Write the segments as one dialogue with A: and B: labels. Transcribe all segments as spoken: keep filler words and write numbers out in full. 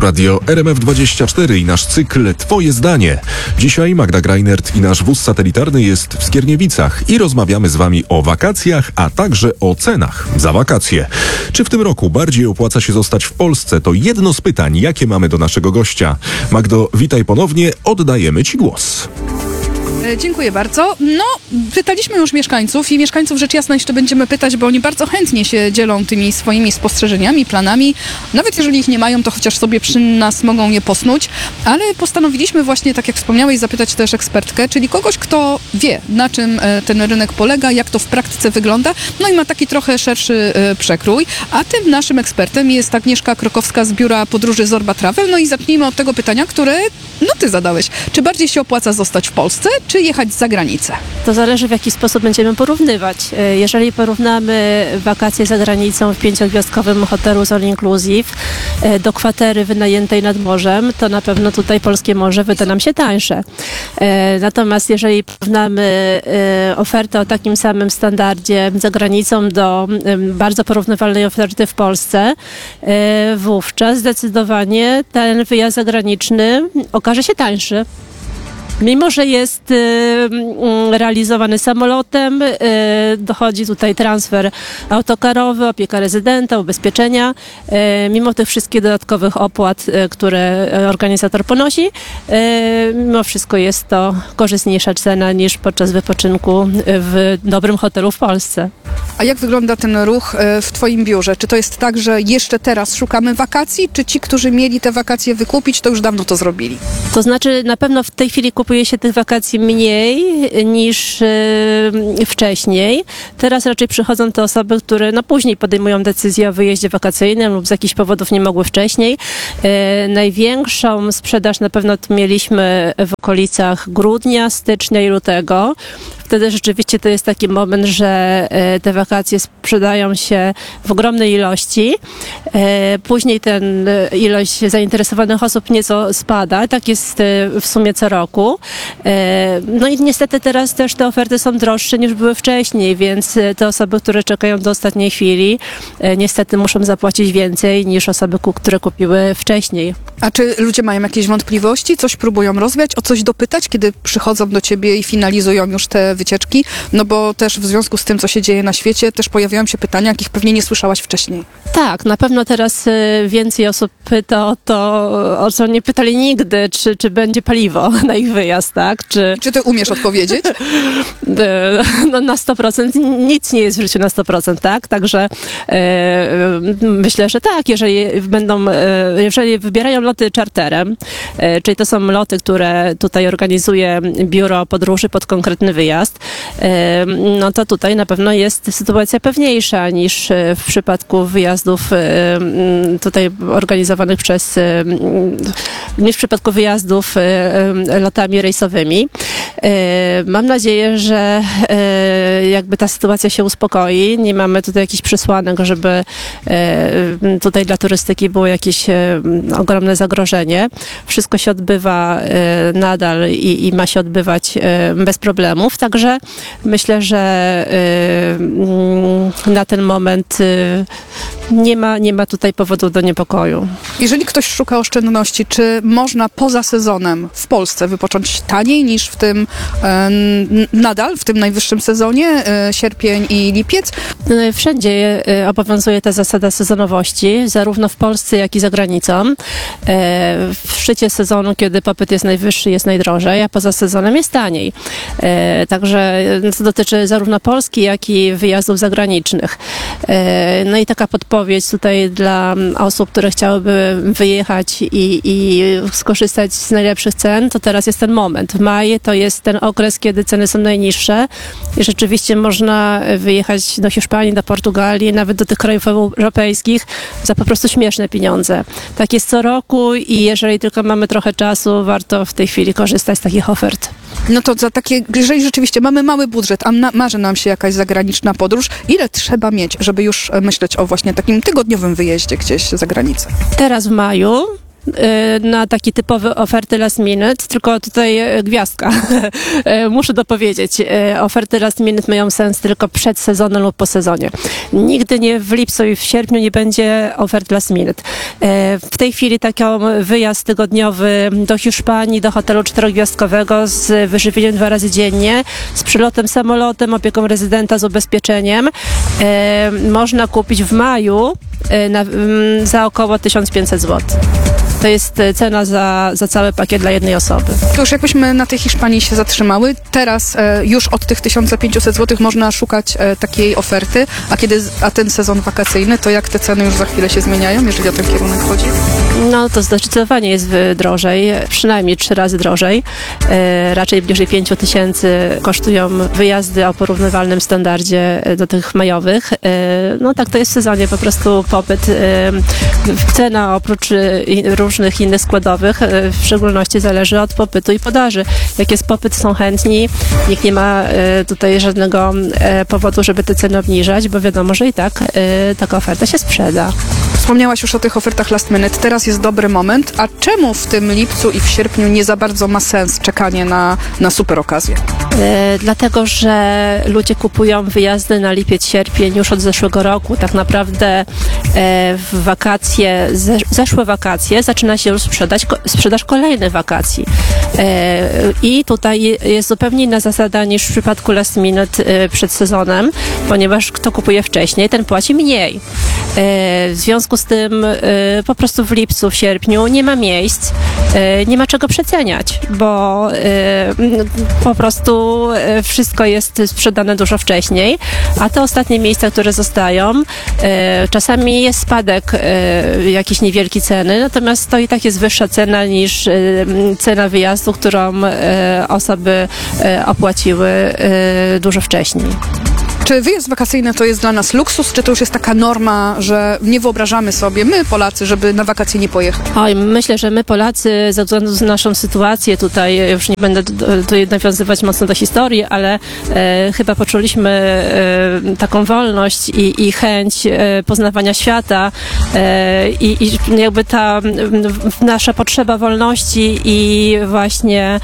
A: Radio R M F dwadzieścia cztery i nasz cykl Twoje zdanie. Dzisiaj Magda Greinert i nasz wóz satelitarny jest w Skierniewicach i rozmawiamy z Wami o wakacjach, a także o cenach za wakacje. Czy w tym roku bardziej opłaca się zostać w Polsce? To jedno z pytań, jakie mamy do naszego gościa. Magdo, witaj ponownie, oddajemy Ci głos.
B: Dziękuję bardzo. No, pytaliśmy już mieszkańców i mieszkańców rzecz jasna jeszcze będziemy pytać, bo oni bardzo chętnie się dzielą tymi swoimi spostrzeżeniami, planami. Nawet jeżeli ich nie mają, to chociaż sobie przy nas mogą je posnuć. Ale postanowiliśmy właśnie, tak jak wspomniałeś, zapytać też ekspertkę, czyli kogoś, kto wie, na czym ten rynek polega, jak to w praktyce wygląda, no i ma taki trochę szerszy przekrój. A tym naszym ekspertem jest Agnieszka Krokowska z biura podróży Zorba Travel. No i zacznijmy od tego pytania, które no ty zadałeś. Czy bardziej się opłaca zostać w Polsce, czy jechać za granicę?
C: To zależy, w jaki sposób będziemy porównywać. Jeżeli porównamy wakacje za granicą w pięciogwiazdkowym hotelu z all inclusive do kwatery wynajętej nad morzem, to na pewno tutaj polskie morze wyda nam się tańsze. Natomiast jeżeli porównamy ofertę o takim samym standardzie za granicą do bardzo porównywalnej oferty w Polsce, wówczas zdecydowanie ten wyjazd zagraniczny okaże się tańszy. Mimo że jest y, y, realizowany samolotem, y, dochodzi tutaj transfer autokarowy, opieka rezydenta, ubezpieczenia, y, mimo tych wszystkich dodatkowych opłat, y, które organizator ponosi, y, mimo wszystko jest to korzystniejsza cena niż podczas wypoczynku w dobrym hotelu w Polsce.
B: A jak wygląda ten ruch w Twoim biurze? Czy to jest tak, że jeszcze teraz szukamy wakacji, czy ci, którzy mieli te wakacje wykupić, to już dawno to zrobili?
C: To znaczy na pewno w tej chwili kupuje się tych wakacji mniej niż yy, wcześniej. Teraz raczej przychodzą te osoby, które no później podejmują decyzję o wyjeździe wakacyjnym lub z jakichś powodów nie mogły wcześniej. Yy, największą sprzedaż na pewno mieliśmy w okolicach grudnia, stycznia i lutego. Wtedy rzeczywiście to jest taki moment, że te wakacje sprzedają się w ogromnej ilości. Później ten ilość zainteresowanych osób nieco spada. Tak jest w sumie co roku. No i niestety teraz też te oferty są droższe niż były wcześniej, więc te osoby, które czekają do ostatniej chwili, niestety muszą zapłacić więcej niż osoby, które kupiły wcześniej.
B: A czy ludzie mają jakieś wątpliwości? Coś próbują rozwiać? O coś dopytać, kiedy przychodzą do Ciebie i finalizują już te wycieczki? No bo też w związku z tym, co się dzieje na świecie, też pojawiają się pytania, jakich pewnie nie słyszałaś wcześniej.
C: Tak, na pewno teraz więcej osób pyta o to, o co nie pytali nigdy, czy, czy będzie paliwo na ich wyjazd, tak? Czy,
B: czy Ty umiesz odpowiedzieć?
C: No na sto procent nic nie jest w życiu na sto procent, tak? Także e, myślę, że tak, jeżeli będą, e, jeżeli wybierają loty czarterem, e, czyli to są loty, które tutaj organizuje biuro podróży pod konkretny wyjazd, e, no to tutaj na pewno jest sytuacja pewniejsza niż w przypadku wyjazdów e, tutaj organizowanych przez, e, niż w przypadku wyjazdów e, lotami rejsowymi. E, mam nadzieję, że e, jakby ta sytuacja się uspokoi. Nie mamy tutaj jakichś przesłanek, żeby e, tutaj dla turystyki było jakieś e, ogromne zagrożenie. Wszystko się odbywa e, nadal i, i ma się odbywać e, bez problemów. Także myślę, że e, na ten moment e, nie ma, nie ma tutaj powodu do niepokoju. Jeżeli
B: ktoś szuka oszczędności, czy można poza sezonem w Polsce wypocząć taniej niż w tym e, nadal, w tym najwyższym sezonie, e, sierpień i lipiec?
C: Wszędzie obowiązuje ta zasada sezonowości, zarówno w Polsce, jak i za granicą. W szczycie sezonu, kiedy popyt jest najwyższy, jest najdrożej, a poza sezonem jest taniej. Także to dotyczy zarówno Polski, jak i wyjazdów zagranicznych. No i taka podpowiedź tutaj dla osób, które chciałyby wyjechać i, i skorzystać z najlepszych cen, to teraz jest ten moment. Maj to jest ten okres, kiedy ceny są najniższe i rzeczywiście można wyjechać do Hiszpanii, do Portugalii, nawet do tych krajów europejskich za po prostu śmieszne pieniądze. Tak jest co roku i jeżeli tylko mamy trochę czasu, warto w tej chwili korzystać z takich ofert.
B: No to za takie, jeżeli rzeczywiście mamy mały budżet, a na, marzy nam się jakaś zagraniczna podróż, ile trzeba mieć, żeby już myśleć o właśnie takim tygodniowym wyjeździe gdzieś za granicę?
C: Teraz w maju na taki typowy oferty last minute, tylko tutaj gwiazdka. Muszę dopowiedzieć, oferty last minute mają sens tylko przed sezonem lub po sezonie. Nigdy nie w lipcu i w sierpniu nie będzie ofert last minute. W tej chwili taki wyjazd tygodniowy do Hiszpanii, do hotelu czterogwiazdkowego z wyżywieniem dwa razy dziennie, z przylotem samolotem, opieką rezydenta, z ubezpieczeniem można kupić w maju na, za około tysiąc pięćset złotych. To jest cena za, za cały pakiet dla jednej osoby.
B: To już jakbyśmy na tej Hiszpanii się zatrzymały, teraz e, już od tych tysiąc pięćset złotych można szukać e, takiej oferty, a kiedy, a ten sezon wakacyjny, to jak te ceny już za chwilę się zmieniają, jeżeli o ten kierunek chodzi?
C: No to zdecydowanie jest drożej, przynajmniej trzy razy drożej. E, raczej bliżej pięć tysięcy kosztują wyjazdy o porównywalnym standardzie do tych majowych. E, no tak to jest w sezonie, po prostu popyt. E, cena oprócz e, różnych innych składowych e, w szczególności zależy od popytu i podaży. Jak jest popyt, są chętni. Nikt nie ma e, tutaj żadnego e, powodu, żeby te ceny obniżać, bo wiadomo, że i tak e, taka oferta się sprzeda.
B: Wspomniałaś już o tych ofertach last minute. Teraz jest dobry moment. A czemu w tym lipcu i w sierpniu nie za bardzo ma sens czekanie na, na super okazję?
C: E, dlatego, że ludzie kupują wyjazdy na lipiec, sierpień już od zeszłego roku. Tak naprawdę e, w wakacje, ze, zeszłe wakacje zaczyna się już sprzedać, ko, sprzedaż kolejnych wakacji. E, I tutaj jest zupełnie inna zasada niż w przypadku last minute e, przed sezonem, ponieważ kto kupuje wcześniej, ten płaci mniej. E, w związku z tym e, po prostu w lipcu, w sierpniu nie ma miejsc, e, nie ma czego przeceniać, bo e, po prostu e, wszystko jest sprzedane dużo wcześniej, a te ostatnie miejsca, które zostają, e, czasami jest spadek e, jakiejś niewielkiej ceny, natomiast to i tak jest wyższa cena niż e, cena wyjazdu, którą e, osoby e, opłaciły e, dużo wcześniej.
B: Czy wyjazd wakacyjny to jest dla nas luksus, czy to już jest taka norma, że nie wyobrażamy sobie, my Polacy, żeby na wakacje nie pojechać?
C: Oj, myślę, że my Polacy, ze względu na naszą sytuację, tutaj już nie będę tutaj nawiązywać mocno do historii, ale e, chyba poczuliśmy e, taką wolność i, i chęć e, poznawania świata e, i, i jakby ta w, nasza potrzeba wolności i właśnie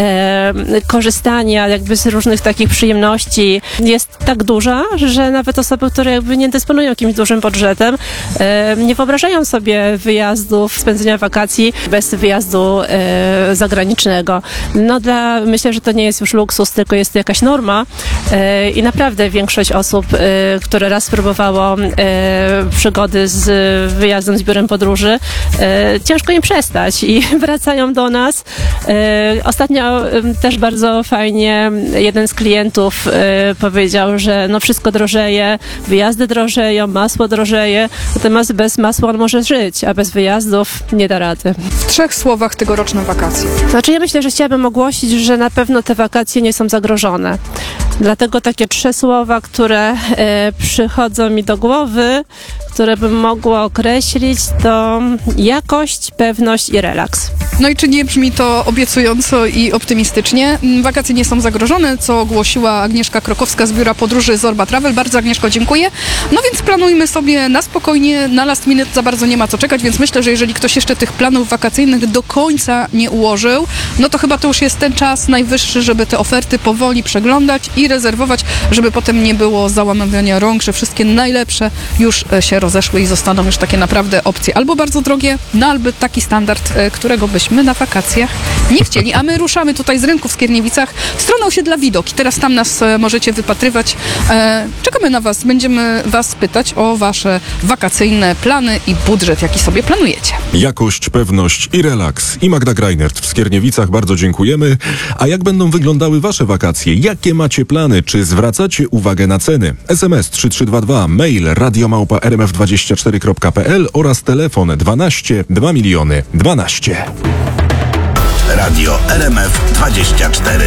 C: e, korzystania jakby z różnych takich przyjemności jest tak duża, że nawet osoby, które jakby nie dysponują jakimś dużym budżetem, e, nie wyobrażają sobie wyjazdów, spędzenia wakacji bez wyjazdu e, zagranicznego. No dla, myślę, że to nie jest już luksus, tylko jest to jakaś norma e, i naprawdę większość osób, e, które raz spróbowało e, przygody z wyjazdem z biurem podróży, e, ciężko im przestać i wracają do nas. E, ostatnio e, też bardzo fajnie jeden z klientów e, powiedział, że no wszystko drożeje, wyjazdy drożeją, masło drożeje, natomiast bez masła on może żyć, a bez wyjazdów nie da rady.
B: W trzech słowach tegoroczne wakacje.
C: Znaczy ja myślę, że chciałabym ogłosić, że na pewno te wakacje nie są zagrożone. Dlatego takie trzy słowa, które e, przychodzą mi do głowy, które bym mogła określić, to jakość, pewność i relaks.
B: No i czy nie brzmi to obiecująco i optymistycznie? Wakacje nie są zagrożone, co ogłosiła Agnieszka Krokowska z Biura Podróży Zorba Travel. Bardzo, Agnieszko, dziękuję. No więc planujmy sobie na spokojnie, na last minute za bardzo nie ma co czekać, więc myślę, że jeżeli ktoś jeszcze tych planów wakacyjnych do końca nie ułożył, no to chyba to już jest ten czas najwyższy, żeby te oferty powoli przeglądać i rezerwować, żeby potem nie było załamywania rąk, że wszystkie najlepsze już się rozeszły i zostaną już takie naprawdę opcje albo bardzo drogie, no albo taki standard, którego byśmy na wakacjach nie chcieli. A my ruszamy tutaj z rynku w Skierniewicach w stronę osiedla Widok i teraz tam nas możecie wypatrywać. Czekamy na Was, będziemy Was pytać o Wasze wakacyjne plany i budżet, jaki sobie planujecie.
A: Jakość, pewność i relaks. I Magda Greinert w Skierniewicach, bardzo dziękujemy. A jak będą wyglądały Wasze wakacje? Jakie macie plany? Czy zwracacie uwagę na ceny? S M S trzy trzy dwa dwa, mail radiomałpa r m f dwadzieścia cztery kropka p l oraz telefon dwanaście dwa miliony dwanaście.
D: Radio R M F dwadzieścia cztery.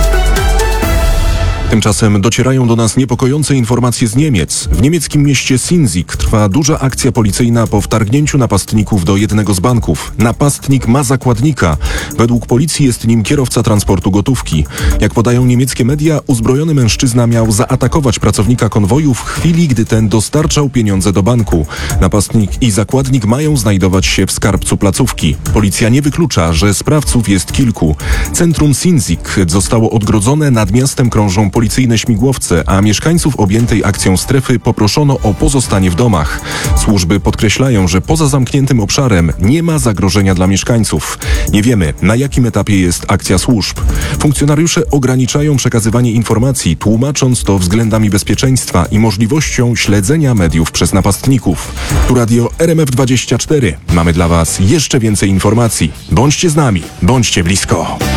A: Tymczasem docierają do nas niepokojące informacje z Niemiec. W niemieckim mieście Sinzig trwa duża akcja policyjna po wtargnięciu napastników do jednego z banków. Napastnik ma zakładnika. Według policji jest nim kierowca transportu gotówki. Jak podają niemieckie media, uzbrojony mężczyzna miał zaatakować pracownika konwoju w chwili, gdy ten dostarczał pieniądze do banku. Napastnik i zakładnik mają znajdować się w skarbcu placówki. Policja nie wyklucza, że sprawców jest kilku. Centrum Sinzig zostało odgrodzone, nad miastem krążą policyjne śmigłowce, a mieszkańców objętej akcją strefy poproszono o pozostanie w domach. Służby podkreślają, że poza zamkniętym obszarem nie ma zagrożenia dla mieszkańców. Nie wiemy, na jakim etapie jest akcja służb. Funkcjonariusze ograniczają przekazywanie informacji, tłumacząc to względami bezpieczeństwa i możliwością śledzenia mediów przez napastników. Tu Radio R M F dwadzieścia cztery. Mamy dla Was jeszcze więcej informacji. Bądźcie z nami, bądźcie blisko.